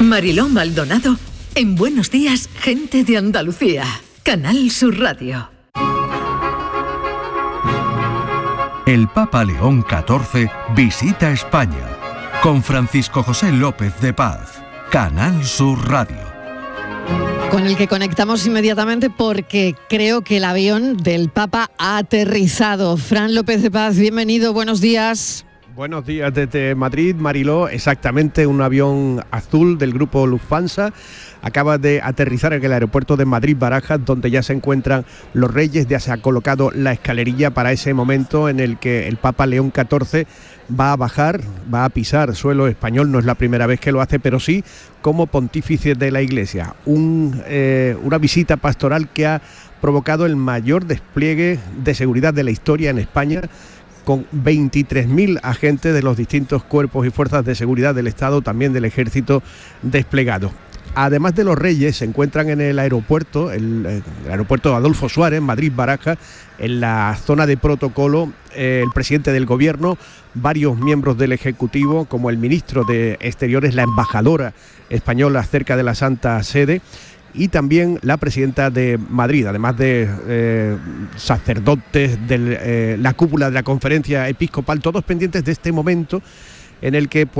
Mariló Maldonado en Buenos Días, Gente de Andalucía. Canal Sur Radio. El Papa León XIV visita España con Francisco José López de Paz. Canal Sur Radio. Con el que conectamos inmediatamente porque creo que el avión del Papa ha aterrizado. Fran López de Paz, bienvenido, buenos días. Buenos días desde Madrid, Mariló. Exactamente, un avión azul del grupo Lufthansa acaba de aterrizar en el aeropuerto de Madrid-Barajas, donde ya se encuentran los reyes. Ya se ha colocado la escalerilla para ese momento en el que el Papa León XIV va a bajar, va a pisar suelo español. No es la primera vez que lo hace, pero sí como pontífice de la Iglesia. Una visita pastoral que ha provocado el mayor despliegue de seguridad de la historia en España, con 23.000 agentes de los distintos cuerpos y fuerzas de seguridad del Estado, también del Ejército, desplegados. Además de los reyes, se encuentran en el aeropuerto, el aeropuerto Adolfo Suárez, Madrid-Barajas, en la zona de protocolo, el presidente del gobierno, varios miembros del Ejecutivo, como el ministro de Exteriores, la embajadora española cerca de la Santa Sede, y también la presidenta de Madrid, además de sacerdotes de la cúpula de la conferencia episcopal, todos pendientes de este momento en el que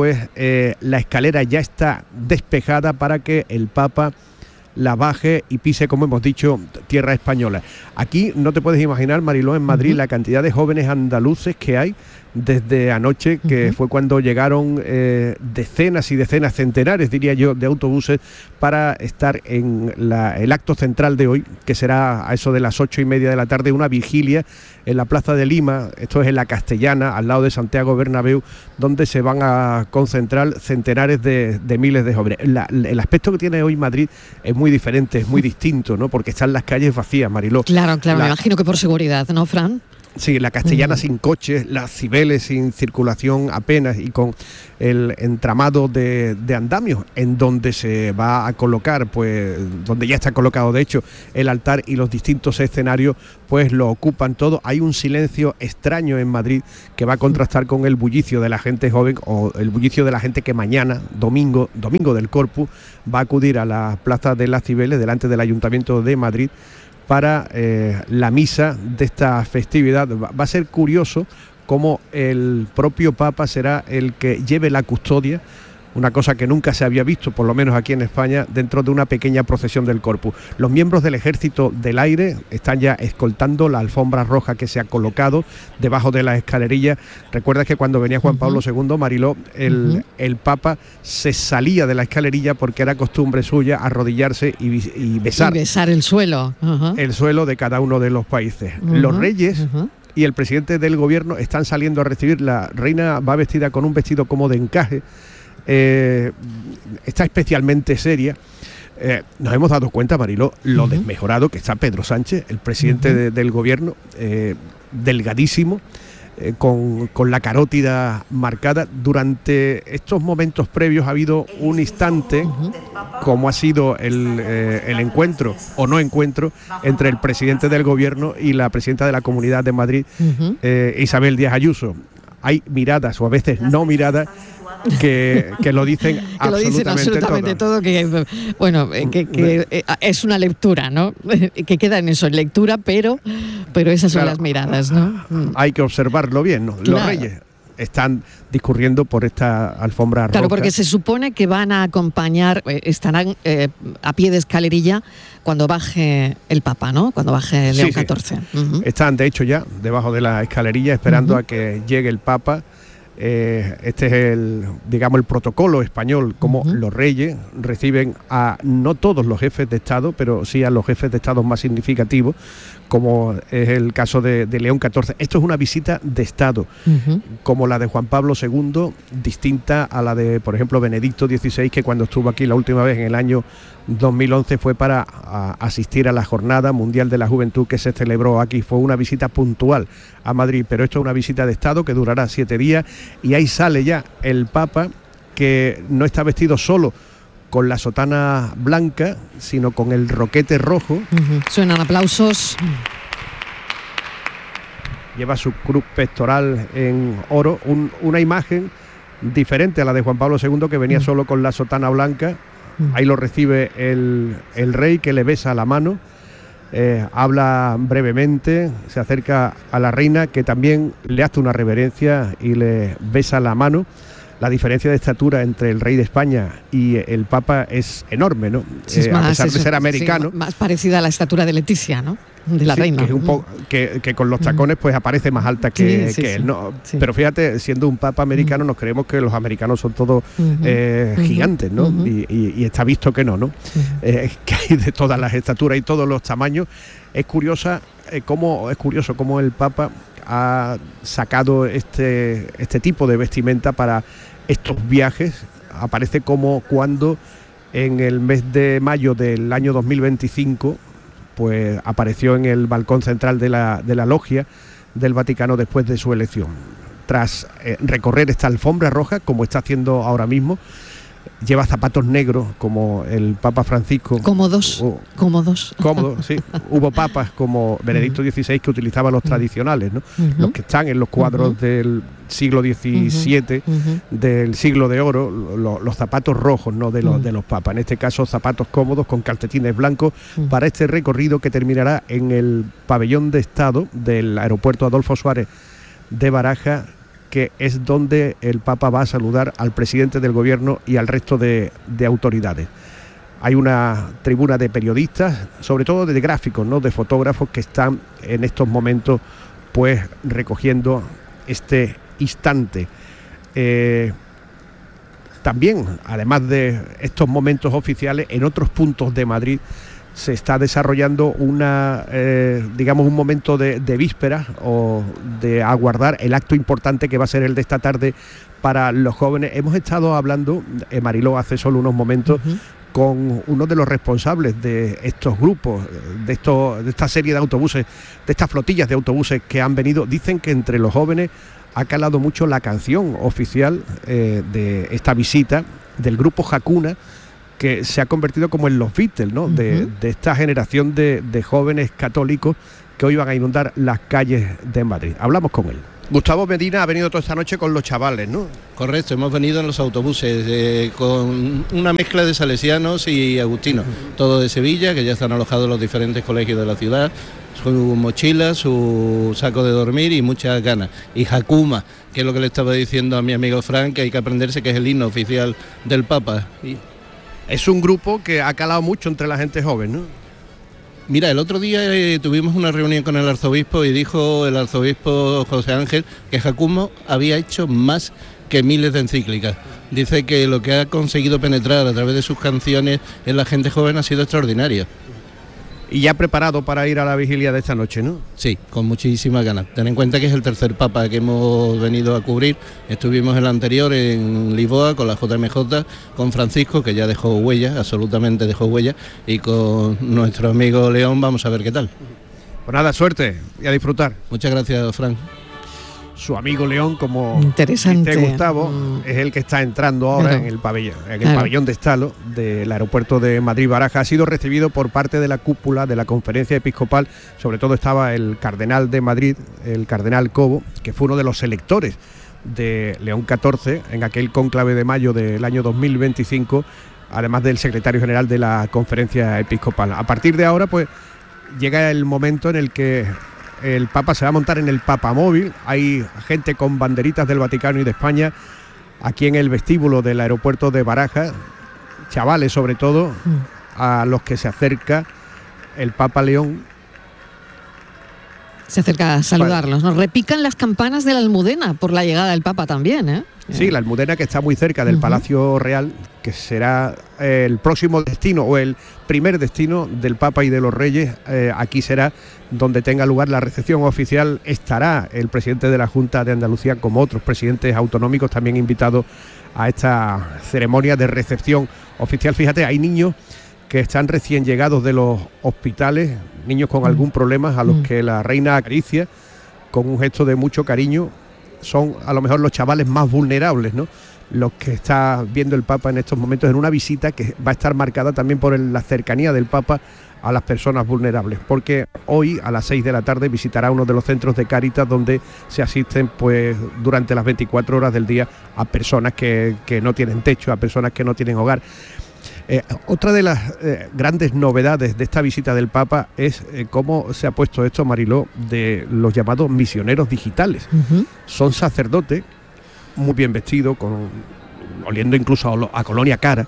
la escalera ya está despejada para que el Papa la baje y pise, como hemos dicho, tierra española. Aquí no te puedes imaginar, Mariló, en Madrid, la cantidad de jóvenes andaluces que hay desde anoche, que fue cuando llegaron decenas y decenas, centenares, diría yo, de autobuses para estar en el acto central de hoy, que será a eso de las 8:30 de la tarde, una vigilia en la Plaza de Lima, esto es en la Castellana, al lado de Santiago Bernabéu, donde se van a concentrar centenares de miles de jóvenes. El aspecto que tiene hoy Madrid es muy diferente, es muy distinto, ¿no? Porque están las calles vacías, Mariló. Claro, me imagino que por seguridad, ¿no, Fran? Sí, la Castellana sin coches, las Cibeles sin circulación apenas y con el entramado de andamios en donde se va a colocar, donde ya está colocado de hecho el altar, y los distintos escenarios lo ocupan todo. Hay un silencio extraño en Madrid que va a contrastar con el bullicio de la gente joven o el bullicio de la gente que mañana, domingo del Corpus, va a acudir a la Plaza de las Cibeles delante del Ayuntamiento de Madrid para la misa de esta festividad. Va a ser curioso cómo el propio Papa será el que lleve la custodia, una cosa que nunca se había visto, por lo menos aquí en España, dentro de una pequeña procesión del Corpus. Los miembros del Ejército del Aire están ya escoltando la alfombra roja que se ha colocado debajo de la escalerilla. Recuerda que cuando venía Juan Pablo II, Mariló, el Papa se salía de la escalerilla porque era costumbre suya arrodillarse y besar. Y besar el suelo. El suelo de cada uno de los países. Los reyes y el presidente del gobierno están saliendo a recibir. La reina va vestida con un vestido como de encaje, está especialmente seria. Nos hemos dado cuenta, Mariló, lo desmejorado que está Pedro Sánchez, el presidente del gobierno, delgadísimo, con la carótida marcada. Durante estos momentos previos ha habido un instante, como ha sido el encuentro o no encuentro entre el presidente del gobierno y la presidenta de la Comunidad de Madrid, Isabel Díaz Ayuso. Hay miradas, o a veces no miradas, que lo dicen absolutamente todo. Que es una lectura, ¿no? Que queda en eso, en lectura, pero esas son las miradas, ¿no? Hay que observarlo bien, ¿no? Claro. Los reyes están discurriendo por esta alfombra roja. Claro, porque se supone que van a acompañar, estarán a pie de escalerilla cuando baje el Papa, ¿no? Cuando baje León XIV. Están, de hecho, ya debajo de la escalerilla esperando a que llegue el Papa. Este es el protocolo español, como los reyes reciben a no todos los jefes de Estado, pero sí a los jefes de Estado más significativos, como es el caso de León XIV. Esto es una visita de Estado, como la de Juan Pablo II, distinta a la de, por ejemplo, Benedicto XVI, que cuando estuvo aquí la última vez en el año 2011 fue para asistir a la Jornada Mundial de la Juventud que se celebró aquí. Fue una visita puntual a Madrid, pero esto es una visita de Estado que durará 7 días, y ahí sale ya el Papa, que no está vestido solo con la sotana blanca, sino con el roquete rojo. Suenan aplausos. Lleva su cruz pectoral en oro, una imagen diferente a la de Juan Pablo II, que venía solo con la sotana blanca. Ahí lo recibe el rey, que le besa la mano, habla brevemente, se acerca a la reina, que también le hace una reverencia y le besa la mano. La diferencia de estatura entre el rey de España y el Papa es enorme, ¿no? Sí, es más, a pesar de ser americano. Sí, más parecida a la estatura de Leticia, ¿no? De la reina. Que con los tacones pues aparece más alta que él, ¿no? Sí. Pero fíjate, siendo un Papa americano, nos creemos que los americanos son todos gigantes, ¿no? Y está visto que no. Que hay de todas las estaturas y todos los tamaños. Es curioso cómo el Papa ha sacado este tipo de vestimenta para estos viajes. Aparece como cuando en el mes de mayo del año 2025 pues apareció en el balcón central de la logia del Vaticano después de su elección. Tras recorrer esta alfombra roja, como está haciendo ahora mismo, lleva zapatos negros como el Papa Francisco. Cómodos. Cómodos, sí. Hubo papas como Benedicto XVI que utilizaban los tradicionales, ¿no? Los que están en los cuadros del siglo XVII, del siglo de oro, los zapatos rojos, ¿no? de los papas. En este caso, zapatos cómodos con calcetines blancos para este recorrido que terminará en el pabellón de Estado del aeropuerto Adolfo Suárez de Barajas, que es donde el Papa va a saludar al presidente del gobierno y al resto de autoridades. Hay una tribuna de periodistas, sobre todo de gráficos, ¿no? De fotógrafos que están en estos momentos pues recogiendo este instante. También, además de estos momentos oficiales, en otros puntos de Madrid se está desarrollando un momento de vísperas o de aguardar el acto importante que va a ser el de esta tarde para los jóvenes. Hemos estado hablando, Mariló, hace solo unos momentos, con uno de los responsables de estos grupos, de esta serie de autobuses, de estas flotillas de autobuses que han venido. Dicen que entre los jóvenes ha calado mucho la canción oficial de esta visita del grupo Hakuna, que se ha convertido como en los Beatles, ¿no? De esta generación de jóvenes católicos que hoy van a inundar las calles de Madrid. Hablamos con él. Gustavo Medina ha venido toda esta noche con los chavales, ¿no? Correcto, hemos venido en los autobuses con una mezcla de salesianos y agustinos, todo de Sevilla, que ya están alojados en los diferentes colegios de la ciudad, su mochila, su saco de dormir y muchas ganas. Y Hakuna, que es lo que le estaba diciendo a mi amigo Frank, que hay que aprenderse, que es el himno oficial del Papa. Es un grupo que ha calado mucho entre la gente joven, ¿no? Mira, el otro día tuvimos una reunión con el arzobispo y dijo el arzobispo José Ángel que Hakuna había hecho más que miles de encíclicas. Dice que lo que ha conseguido penetrar a través de sus canciones en la gente joven ha sido extraordinario. Y ya preparado para ir a la vigilia de esta noche, ¿no? Sí, con muchísimas ganas. Ten en cuenta que es el tercer Papa que hemos venido a cubrir. Estuvimos el anterior en Lisboa con la JMJ, con Francisco, que ya dejó huella, absolutamente dejó huella, y con nuestro amigo León vamos a ver qué tal. Pues nada, suerte y a disfrutar. Muchas gracias, Frank. Su amigo León, como interesante, dice Gustavo, es el que está entrando ahora en el pabellón de Estado del aeropuerto de Madrid-Barajas. Ha sido recibido por parte de la cúpula de la Conferencia Episcopal. Sobre todo estaba el cardenal de Madrid, el cardenal Cobo, que fue uno de los electores de León XIV en aquel cónclave de mayo del año 2025, además del secretario general de la Conferencia Episcopal. A partir de ahora, pues, llega el momento en el que el Papa se va a montar en el Papamóvil. Hay gente con banderitas del Vaticano y de España aquí en el vestíbulo del aeropuerto de Barajas, chavales sobre todo, a los que se acerca el Papa León. Se acerca a saludarlos. Nos repican las campanas de la Almudena por la llegada del Papa también, ¿eh? Sí, la Almudena, que está muy cerca del Palacio Real, que será el próximo destino o el primer destino del Papa y de los Reyes. Aquí será donde tenga lugar la recepción oficial. Estará el presidente de la Junta de Andalucía, como otros presidentes autonómicos, también invitados a esta ceremonia de recepción oficial. Fíjate, hay niños que están recién llegados de los hospitales, niños con algún problema, a los que la reina acaricia con un gesto de mucho cariño. Son a lo mejor los chavales más vulnerables, ¿no? Los que está viendo el Papa en estos momentos, en una visita que va a estar marcada también por la cercanía del Papa a las personas vulnerables, porque hoy a las 6 de la tarde visitará uno de los centros de Cáritas donde se asisten pues durante las 24 horas del día a personas que no tienen techo, a personas que no tienen hogar. Otra de las grandes novedades de esta visita del Papa es cómo se ha puesto esto, Mariló, de los llamados misioneros digitales. Son sacerdotes muy bien vestidos, oliendo incluso a colonia cara,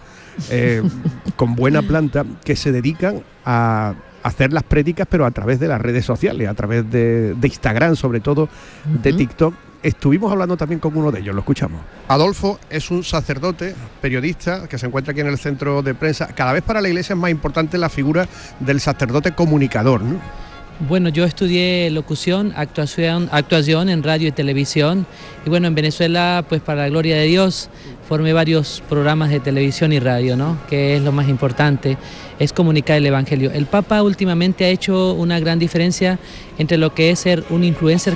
con buena planta, que se dedican a hacer las prédicas, pero a través de las redes sociales, a través de Instagram, sobre todo de TikTok. Estuvimos hablando también con uno de ellos, lo escuchamos. Adolfo es un sacerdote, periodista, que se encuentra aquí en el centro de prensa. Cada vez para la Iglesia es más importante la figura del sacerdote comunicador, ¿no? Bueno, yo estudié locución, actuación en radio y televisión. Y bueno, en Venezuela, pues para la gloria de Dios, formé varios programas de televisión y radio, ¿no? Que es lo más importante, es comunicar el Evangelio. El Papa últimamente ha hecho una gran diferencia entre lo que es ser un influencer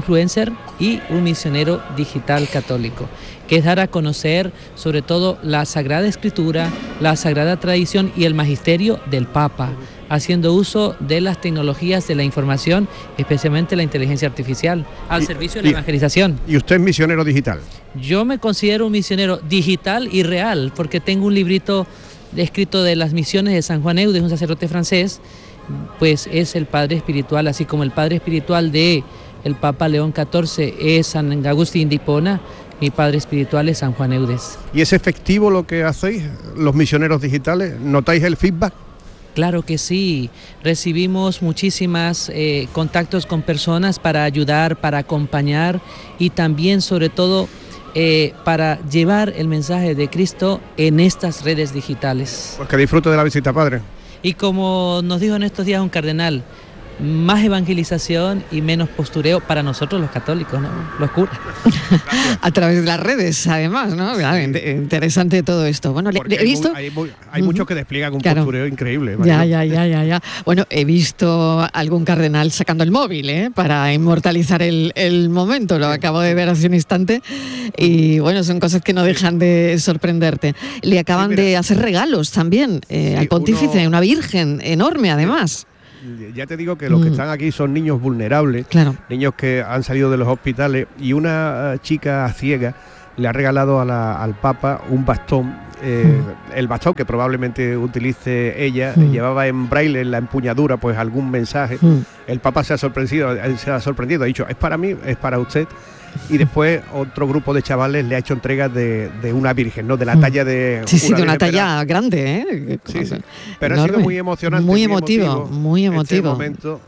y un misionero digital católico, que es dar a conocer sobre todo la Sagrada Escritura, la Sagrada Tradición y el magisterio del Papa, haciendo uso de las tecnologías de la información, especialmente la inteligencia artificial, al servicio de la evangelización. ¿Y usted es misionero digital? Yo me considero un misionero digital y real, porque tengo un librito escrito de las misiones de San Juan Eudes, un sacerdote francés, pues es el padre espiritual, así como el padre espiritual de el Papa León XIV es San Agustín de Hipona, mi padre espiritual es San Juan Eudes. ¿Y es efectivo lo que hacéis, los misioneros digitales? ¿Notáis el feedback? Claro que sí, recibimos muchísimos contactos con personas para ayudar, para acompañar y también sobre todo para llevar el mensaje de Cristo en estas redes digitales. Pues que disfrute de la visita, padre. Y como nos dijo en estos días un cardenal, más evangelización y menos postureo para nosotros los católicos, ¿no? Los curas. A través de las redes, además, ¿no? Interesante todo esto. Bueno, he visto... Hay muchos que despliegan un postureo increíble. Ya. Bueno, he visto algún cardenal sacando el móvil, para inmortalizar el momento. Lo acabo de ver hace un instante y, bueno, son cosas que no dejan de sorprenderte. Le acaban de hacer regalos también al pontífice, una virgen enorme, además. Ya te digo que los que están aquí son niños vulnerables, niños que han salido de los hospitales, y una chica ciega le ha regalado al Papa un bastón, el bastón que probablemente utilice ella, llevaba en braille en la empuñadura pues algún mensaje. El Papa se ha sorprendido, ha dicho, es para mí, es para usted. Y después otro grupo de chavales le ha hecho entrega de una virgen, ¿no? De la talla de... Sí, de una talla grande, ¿eh? Sí. Pero enorme. Ha sido muy emocionante. Muy emotivo. Este momento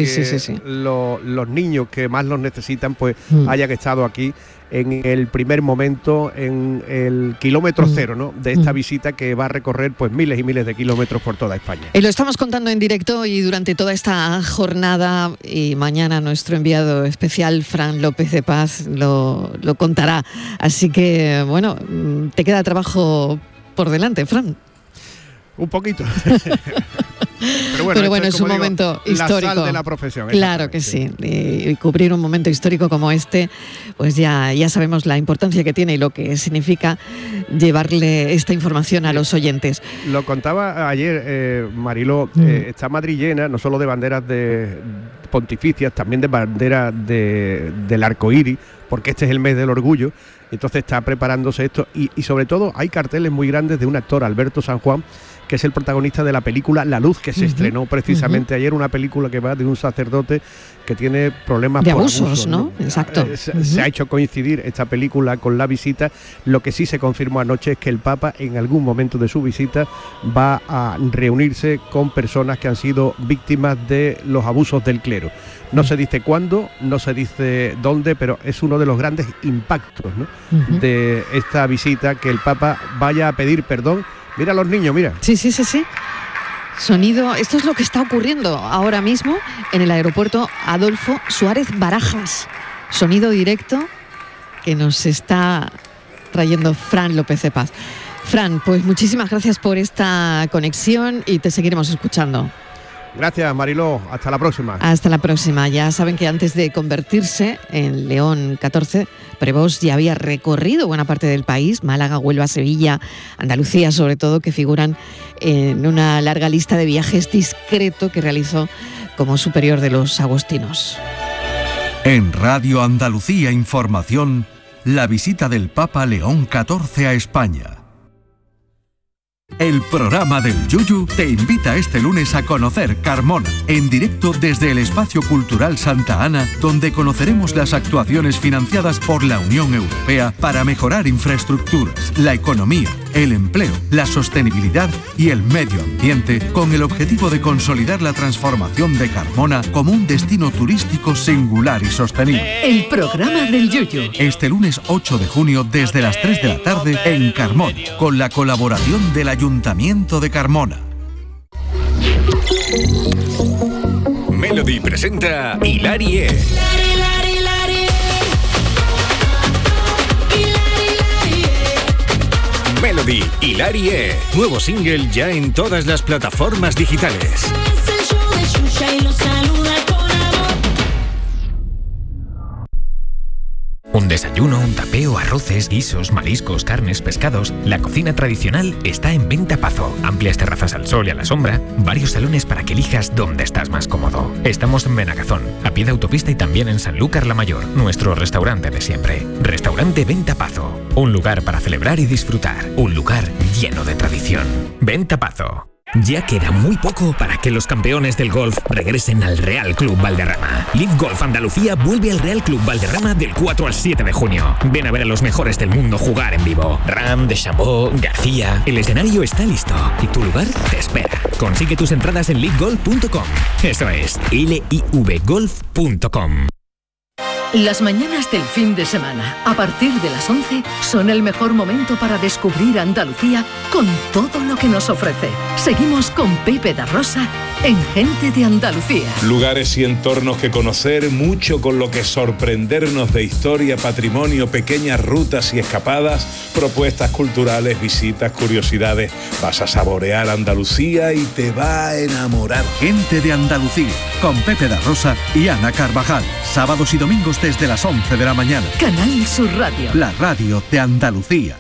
los niños que más los necesitan, pues hayan estado aquí en el primer momento, en el kilómetro cero, ¿no? De esta visita que va a recorrer pues miles y miles de kilómetros por toda España. Y lo estamos contando en directo y durante toda esta jornada, y mañana nuestro enviado especial, Fran López de Paz, lo contará. Así que, bueno, te queda trabajo por delante, Fran. Un poquito. Pero bueno, es un momento histórico. La sal de la profesión. Claro que sí. Y cubrir un momento histórico como este, pues ya sabemos la importancia que tiene y lo que significa llevarle esta información a los oyentes. Lo contaba ayer, Mariló, está Madrid llena, no solo de banderas pontificias, también de banderas del arco iris, porque este es el mes del orgullo. Entonces está preparándose esto y sobre todo hay carteles muy grandes de un actor, Alberto San Juan, que es el protagonista de la película La Luz, que se estrenó precisamente ayer, una película que va de un sacerdote que tiene problemas de por abusos, ¿no? Exacto. Se ha hecho coincidir esta película con la visita. Lo que sí se confirmó anoche es que el Papa en algún momento de su visita va a reunirse con personas que han sido víctimas de los abusos del clero. No se dice cuándo, no se dice dónde, pero es uno de los grandes impactos, ¿no? De esta visita, que el Papa vaya a pedir perdón. Mira a los niños, mira. Sí. Sonido, esto es lo que está ocurriendo ahora mismo en el aeropuerto Adolfo Suárez Barajas. Sonido directo que nos está trayendo Fran López de Paz. Fran, pues muchísimas gracias por esta conexión y te seguiremos escuchando. Gracias, Mariló. Hasta la próxima. Hasta la próxima. Ya saben que antes de convertirse en León XIV, Prevost ya había recorrido buena parte del país, Málaga, Huelva, Sevilla, Andalucía sobre todo, que figuran en una larga lista de viajes discreto que realizó como superior de los agustinos. En Radio Andalucía Información, la visita del Papa León XIV a España. el programa del Yuyu, te invita este lunes a conocer Carmona, en directo desde el Espacio Cultural Santa Ana, donde conoceremos las actuaciones financiadas por la Unión Europea para mejorar infraestructuras, la economía, el empleo, la sostenibilidad y el medio ambiente, con el objetivo de consolidar la transformación de Carmona como un destino turístico singular y sostenible. El programa del Yuyu. Este lunes 8 de junio desde las 3 de la tarde en Carmona, con la colaboración del Ayuntamiento de Carmona. Melody presenta Hilarie. Melody Hilarie, nuevo single ya en todas las plataformas digitales. Un desayuno, un tapeo, arroces, guisos, mariscos, carnes, pescados. La cocina tradicional está en Venta Pazo. Amplias terrazas al sol y a la sombra, varios salones para que elijas dónde estás más cómodo. Estamos en Benagazón, a pie de autopista y también en Sanlúcar la Mayor, nuestro restaurante de siempre. Restaurante Venta Pazo, un lugar para celebrar y disfrutar, un lugar lleno de tradición. Venta Pazo. Ya queda muy poco para que los campeones del golf regresen al Real Club Valderrama. Live Golf Andalucía vuelve al Real Club Valderrama del 4 al 7 de junio. Ven a ver a los mejores del mundo jugar en vivo. Ram, Deschambault, García. El escenario está listo y tu lugar te espera. Consigue tus entradas en livegolf.com. Eso es, livegolf.com. Las mañanas del fin de semana, a partir de las 11, son el mejor momento para descubrir Andalucía con todo lo que nos ofrece. Seguimos con Pepe da Rosa en Gente de Andalucía. Lugares y entornos que conocer, mucho con lo que sorprendernos de historia, patrimonio, pequeñas rutas y escapadas, propuestas culturales, visitas, curiosidades. Vas a saborear Andalucía y te va a enamorar. Gente de Andalucía, con Pepe da Rosa y Ana Carvajal. Sábados y domingos desde las 11 de la mañana. Canal Sur Radio. La radio de Andalucía.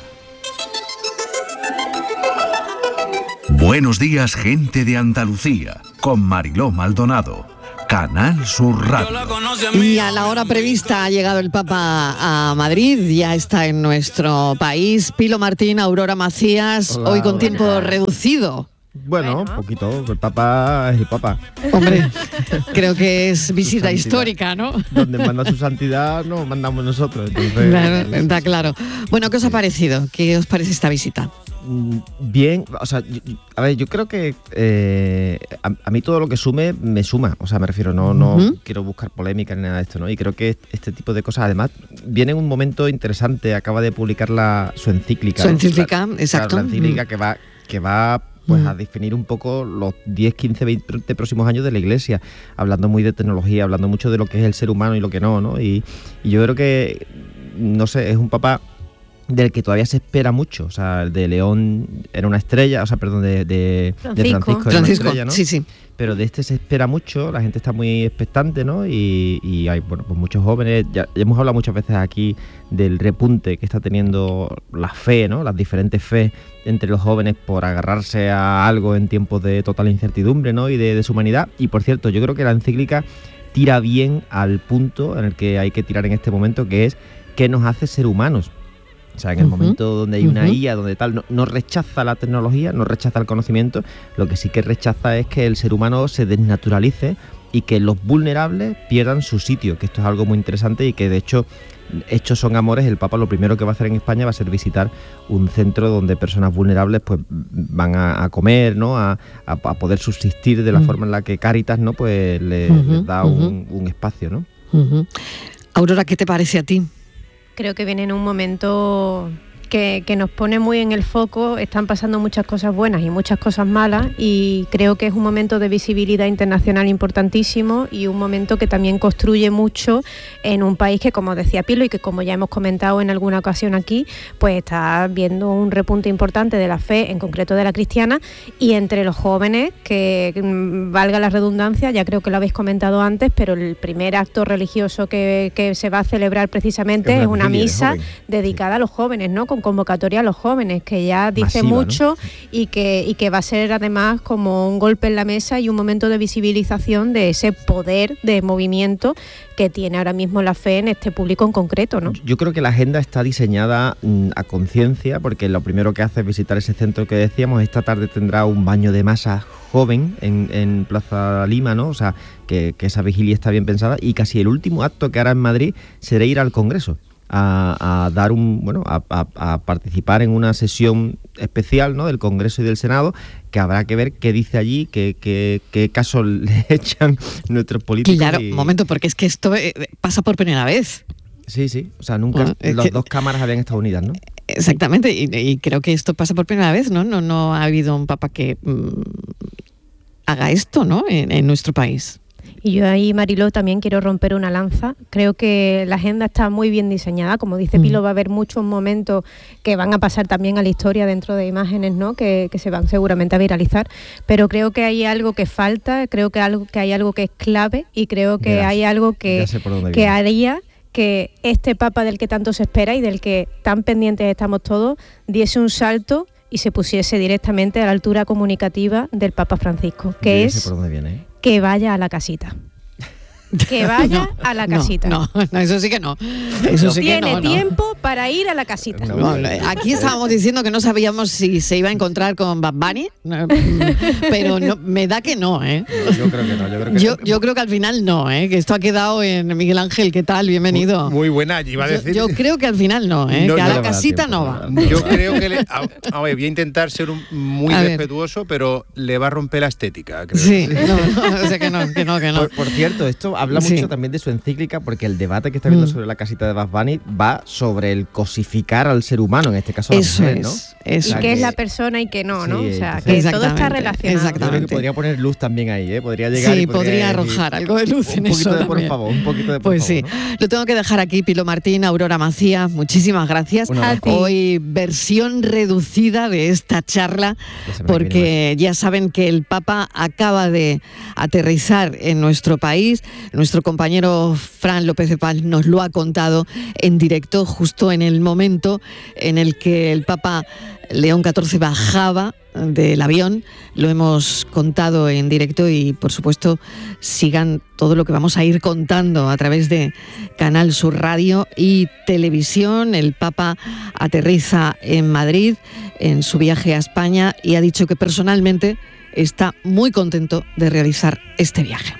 Buenos días, gente de Andalucía, con Mariló Maldonado. Canal Sur Radio. Y a la hora prevista ha llegado el Papa a Madrid, ya está en nuestro país. Pilo Martín, Aurora Macías, hola, hoy con tiempo reducido. Bueno, un poquito, el Papa es el Papa. Hombre, creo que es visita histórica, ¿no? Donde manda su santidad, no mandamos nosotros. Entonces, claro, está claro. Bueno, ¿qué os ha parecido? ¿Qué os parece esta visita? Bien, o sea, yo creo que a mí todo lo que sume, me suma. O sea, me refiero, no quiero buscar polémica ni nada de esto, ¿no? Y creo que este tipo de cosas, además, viene en un momento interesante. Acaba de publicar su encíclica. Su encíclica, exacto. La encíclica que va pues a definir un poco los 10, 15, 20 próximos años de la Iglesia, hablando muy de tecnología, hablando mucho de lo que es el ser humano y lo que no, ¿no? Y yo creo que, no sé, es un Papa del que todavía se espera mucho. O sea, el de León era una estrella, o sea, perdón, de Francisco era una estrella, ¿no? Sí. Pero de este se espera mucho, la gente está muy expectante, ¿no? Y hay, bueno, pues muchos jóvenes, ya hemos hablado muchas veces aquí del repunte que está teniendo la fe, ¿no? Las diferentes fe entre los jóvenes por agarrarse a algo en tiempos de total incertidumbre, ¿no? Y de deshumanidad. Y por cierto, yo creo que la encíclica tira bien al punto en el que hay que tirar en este momento, que es ¿qué nos hace ser humanos? O sea, en el momento donde hay una IA, donde tal, no rechaza la tecnología, no rechaza el conocimiento, lo que sí que rechaza es que el ser humano se desnaturalice y que los vulnerables pierdan su sitio, que esto es algo muy interesante y que de hecho, hechos son amores, el Papa lo primero que va a hacer en España va a ser visitar un centro donde personas vulnerables pues van a comer, ¿no? A poder subsistir de la forma en la que Cáritas, ¿no? Pues les da un espacio, ¿no? Aurora, ¿qué te parece a ti? Creo que viene en un momento que nos pone muy en el foco. Están pasando muchas cosas buenas y muchas cosas malas, y creo que es un momento de visibilidad internacional importantísimo y un momento que también construye mucho en un país que, como decía Pilo y que como ya hemos comentado en alguna ocasión aquí, pues está viendo un repunte importante de la fe, en concreto de la cristiana, y entre los jóvenes, que valga la redundancia, ya creo que lo habéis comentado antes, pero el primer acto religioso que se va a celebrar precisamente es una misa dedicada a los jóvenes, ¿no? con convocatoria a los jóvenes, que ya dice Masiva, mucho, ¿no? y que va a ser además como un golpe en la mesa y un momento de visibilización de ese poder de movimiento que tiene ahora mismo la fe en este público en concreto, ¿no? Yo creo que la agenda está diseñada a conciencia, porque lo primero que hace es visitar ese centro que decíamos. Esta tarde tendrá un baño de masa joven en Plaza Lima, ¿no? O sea, que esa vigilia está bien pensada, y casi el último acto que hará en Madrid será ir al Congreso a dar a participar en una sesión especial, ¿no?, del Congreso y del Senado, que habrá que ver qué dice allí, qué caso le echan nuestros políticos. Claro, un momento, porque es que esto pasa por primera vez. Sí, o sea, nunca las dos cámaras habían estado unidas, ¿no? Exactamente, y creo que esto pasa por primera vez, ¿no? No ha habido un papa que haga esto, ¿no?, en nuestro país. Y yo ahí, Mariló, también quiero romper una lanza. Creo que la agenda está muy bien diseñada. Como dice Pilo, va a haber muchos momentos que van a pasar también a la historia dentro de imágenes, ¿no?, que se van seguramente a viralizar. Pero creo que hay algo que falta, creo que hay algo que es clave, y creo que hay algo que haría que este Papa del que tanto se espera y del que tan pendientes estamos todos, diese un salto y se pusiese directamente a la altura comunicativa del Papa Francisco, que es que vaya a la casita. Que vaya a la casita. No, eso sí que no. Eso sí Tiene que no, tiempo para ir a la casita. Aquí estábamos diciendo que no sabíamos si se iba a encontrar con Bad Bunny, pero no, me da que no, ¿eh? Yo creo que no. Yo creo que al final no, ¿eh? Que esto ha quedado en Miguel Ángel. ¿Qué tal? Bienvenido. Muy buena, iba a decir. Yo creo que al final no, ¿eh? Que a la casita no va. Yo creo que voy a intentar ser muy respetuoso, pero le va a romper la estética, creo. Sí, no, o sea que no. Por cierto, esto habla mucho también de su encíclica, porque el debate que está viendo sobre la casita de Bad Bunny va sobre el cosificar al ser humano, en este caso a la mujer, ¿no? Y qué es la persona y qué no, ¿no? O sea, que todo está relacionado. Yo creo que podría poner luz también ahí, ¿eh? Podría llegar y podría arrojar algo de luz en eso también. Por favor, un poquito de por pues favor, sí, ¿no? Lo tengo que dejar aquí. Pilo Martín, Aurora Macías, muchísimas gracias. Hoy versión reducida de esta charla, porque ya saben que el Papa acaba de aterrizar en nuestro país. Nuestro compañero Fran López de Paz nos lo ha contado en directo, justo en el momento en el que el Papa León XIV bajaba del avión. Lo hemos contado en directo y, por supuesto, sigan todo lo que vamos a ir contando a través de Canal Sur Radio y Televisión. El Papa aterriza en Madrid en su viaje a España y ha dicho que personalmente está muy contento de realizar este viaje.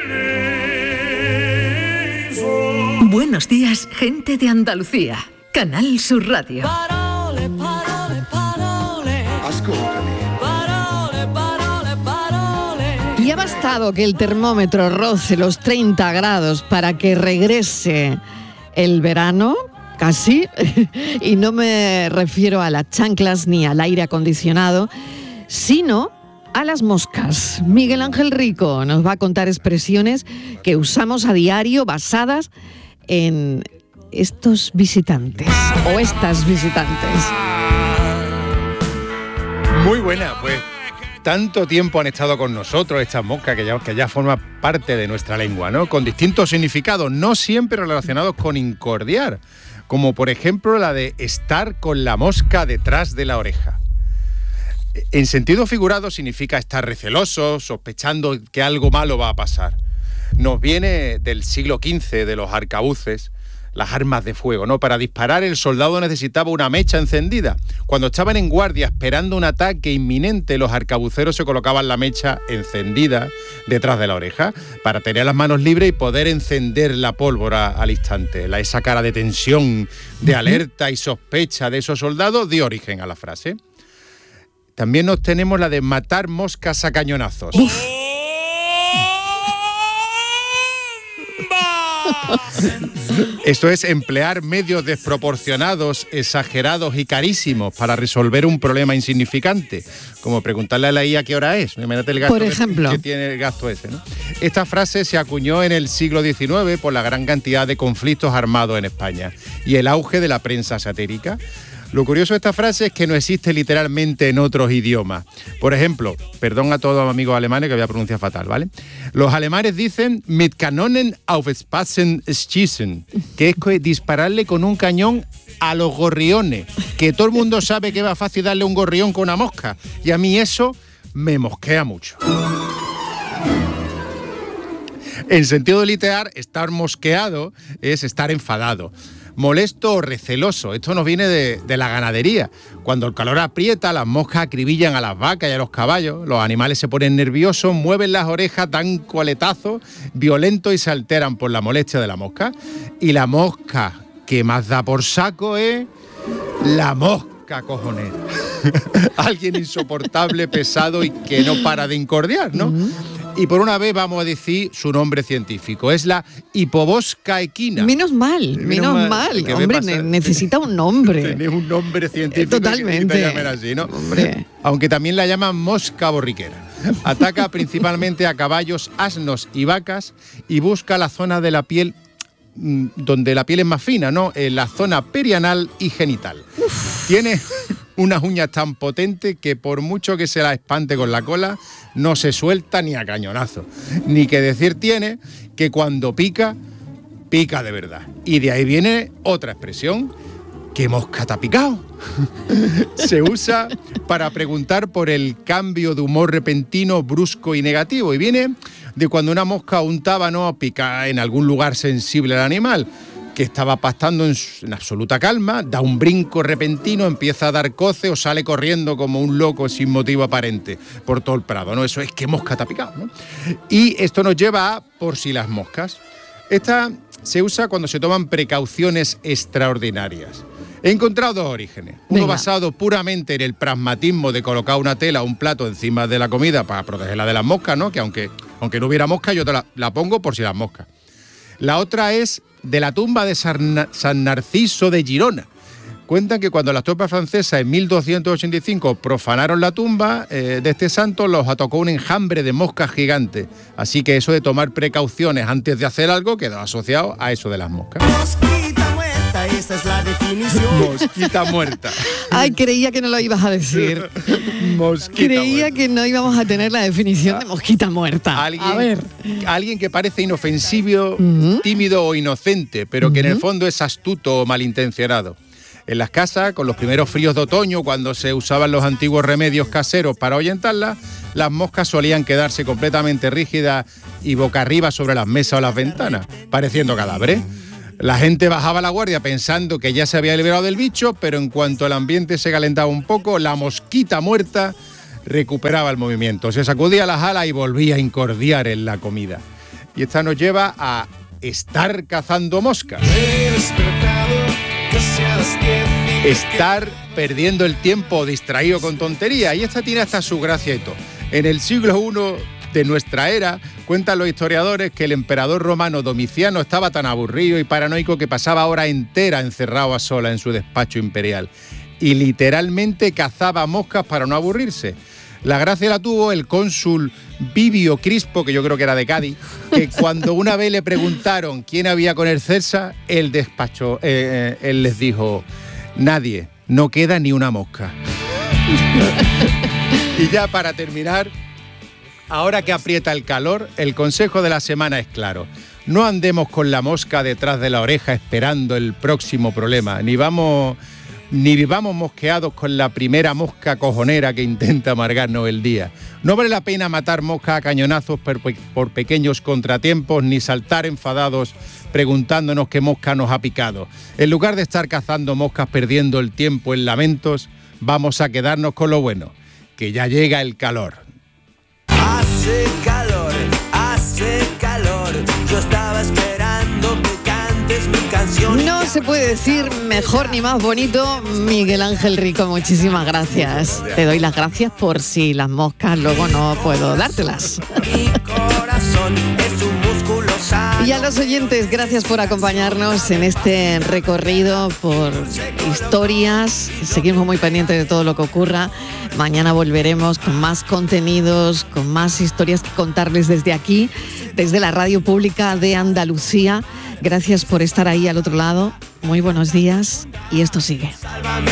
Buenos días, gente de Andalucía. Canal Sur Radio. Parole, parole, parole. Ascoltami. Parole, parole, parole. Y ha bastado que el termómetro roce los 30 grados para que regrese el verano, casi, y no me refiero a las chanclas ni al aire acondicionado, sino a las moscas. Miguel Ángel Rico nos va a contar expresiones que usamos a diario basadas en estos visitantes o estas visitantes. Muy buena, pues tanto tiempo han estado con nosotros estas moscas que ya forman parte de nuestra lengua, ¿no? Con distintos significados, no siempre relacionados con incordiar, como por ejemplo la de estar con la mosca detrás de la oreja. En sentido figurado significa estar receloso, sospechando que algo malo va a pasar. Nos viene del siglo XV, de los arcabuces, las armas de fuego, ¿no? Para disparar el soldado necesitaba una mecha encendida. Cuando estaban en guardia esperando un ataque inminente, los arcabuceros se colocaban la mecha encendida detrás de la oreja para tener las manos libres y poder encender la pólvora al instante. Esa cara de tensión, de alerta y sospecha de esos soldados dio origen a la frase. También nos tenemos la de matar moscas a cañonazos. Esto es emplear medios desproporcionados, exagerados y carísimos para resolver un problema insignificante, como preguntarle a la IA qué hora es. Imagínate el gasto, por ejemplo, que tiene el gasto ese, ¿no? Esta frase se acuñó en el siglo XIX por la gran cantidad de conflictos armados en España y el auge de la prensa satírica. Lo curioso de esta frase es que no existe literalmente en otros idiomas. Por ejemplo, perdón a todos los amigos alemanes que voy a pronunciar fatal, ¿vale? Los alemanes dicen mit Kanonen auf Spatzen schießen, que es dispararle con un cañón a los gorriones, que todo el mundo sabe que va fácil darle un gorrión con una mosca, y a mí eso me mosquea mucho. En sentido literal, estar mosqueado es estar enfadado, molesto o receloso. Esto nos viene de la ganadería. Cuando el calor aprieta, las moscas acribillan a las vacas y a los caballos. Los animales se ponen nerviosos, mueven las orejas, dan coletazos violentos y se alteran por la molestia de la mosca. Y la mosca que más da por saco es la mosca cojonera. Alguien insoportable, pesado y que no para de incordiar, ¿no? Y por una vez vamos a decir su nombre científico. Es la Hippobosca equina. Menos mal. Hombre, necesita un nombre. Tiene un nombre científico. Totalmente. Que llamar así, ¿no? Hombre. Aunque también la llaman mosca borriquera. Ataca principalmente a caballos, asnos y vacas y busca la zona de la piel donde la piel es más fina, ¿no? En la zona perianal y genital. Tiene unas uñas tan potentes que por mucho que se la espante con la cola, no se suelta ni a cañonazo. Ni que decir tiene que cuando pica, pica de verdad. Y de ahí viene otra expresión, ¿qué mosca te ha picado? Se usa para preguntar por el cambio de humor repentino, brusco y negativo. Y viene de cuando una mosca o un tábano pica en algún lugar sensible al animal, que estaba pastando en absoluta calma, da un brinco repentino, empieza a dar coce o sale corriendo como un loco sin motivo aparente por todo el prado, ¿no? Eso es que mosca te ha picado, ¿no? Y esto nos lleva a por si las moscas. Esta se usa cuando se toman precauciones extraordinarias. He encontrado dos orígenes. Uno basado puramente en el pragmatismo de colocar una tela o un plato encima de la comida para protegerla de las moscas, ¿no? Que aunque no hubiera mosca, yo te la pongo por si las moscas. La otra es de la tumba de San Narciso de Girona. Cuentan que cuando las tropas francesas en 1285 profanaron la tumba de este santo, los atacó un enjambre de moscas gigantes. Así que eso de tomar precauciones antes de hacer algo quedó asociado a eso de las moscas. Mosquita muerta, esa es la definición. Mosquita muerta. Ay, creía que no lo ibas a decir. Creía que no íbamos a tener la definición de mosquita muerta. Alguien que parece inofensivo, tímido o inocente, pero que en el fondo es astuto o malintencionado. En las casas, con los primeros fríos de otoño, cuando se usaban los antiguos remedios caseros para ahuyentarlas, las moscas solían quedarse completamente rígidas y boca arriba sobre las mesas o las ventanas, pareciendo cadáveres. La gente bajaba la guardia pensando que ya se había liberado del bicho, pero en cuanto el ambiente se calentaba un poco, la mosquita muerta recuperaba el movimiento, se sacudía las alas y volvía a incordiar en la comida. Y esta nos lleva a estar cazando moscas. Estar perdiendo el tiempo distraído con tonterías. Y esta tiene hasta su gracia y todo. En el siglo I de nuestra era, cuentan los historiadores que el emperador romano Domiciano estaba tan aburrido y paranoico que pasaba horas enteras encerrado a solas en su despacho imperial. Y literalmente cazaba moscas para no aburrirse. La gracia la tuvo el cónsul Vivio Crispo, que yo creo que era de Cádiz, que cuando una vez le preguntaron quién había con el César, él les dijo: nadie, no queda ni una mosca. Y ya para terminar, ahora que aprieta el calor, el consejo de la semana es claro. No andemos con la mosca detrás de la oreja esperando el próximo problema, ni vivamos mosqueados con la primera mosca cojonera que intenta amargarnos el día. No vale la pena matar moscas a cañonazos por pequeños contratiempos, ni saltar enfadados preguntándonos qué mosca nos ha picado. En lugar de estar cazando moscas perdiendo el tiempo en lamentos, vamos a quedarnos con lo bueno, que ya llega el calor. Hace calor, yo estaba esperando que cantes mi canción. No se puede decir mejor ni más bonito. Miguel Ángel Rico, muchísimas gracias. Te doy las gracias por si las moscas luego no puedo dártelas. Mi corazón es un músculo sano. Y a los oyentes, gracias por acompañarnos en este recorrido por historias. Seguimos muy pendientes de todo lo que ocurra. Mañana volveremos con más contenidos, con más historias que contarles desde aquí, desde la Radio Pública de Andalucía. Gracias por estar ahí al otro lado. Muy buenos días y esto sigue.